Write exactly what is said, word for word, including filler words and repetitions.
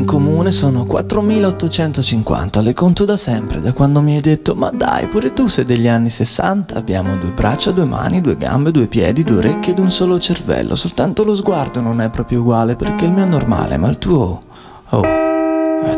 comune sono quattromilaottocentocinquanta, le conto da sempre, da quando mi hai detto ma dai, pure tu sei degli anni sessanta. Abbiamo due braccia, due mani, due gambe, due piedi, due orecchie ed un solo cervello. Soltanto lo sguardo non è proprio uguale perché il mio è normale, ma il tuo... oh...